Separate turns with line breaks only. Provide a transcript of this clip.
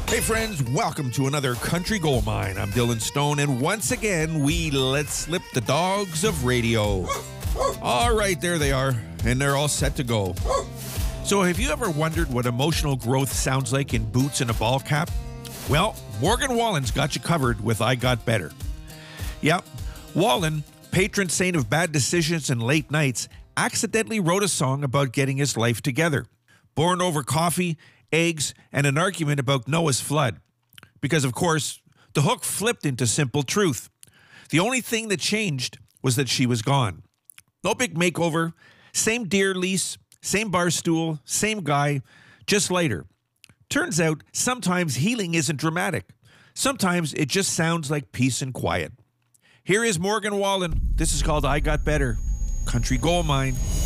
Hey friends, welcome to another Country Gold Mine. I'm Dylan Stone, and once again, we let slip the dogs of radio. All right, there they are, and they're all set to go. So have you ever wondered what emotional growth sounds like in boots and a ball cap? Well, Morgan Wallen's got you covered with I Got Better. Yep, Wallen, patron saint of bad decisions and late nights, accidentally wrote a song about getting his life together. Born over coffee, eggs, and an argument about Noah's flood. Because, of course, the hook flipped into simple truth. The only thing that changed was that she was gone. No big makeover, same deer lease, same bar stool, same guy, just later. Turns out, sometimes healing isn't dramatic. Sometimes it just sounds like peace and quiet. Here is Morgan Wallen. This is called I Got Better. Country Gold Mine.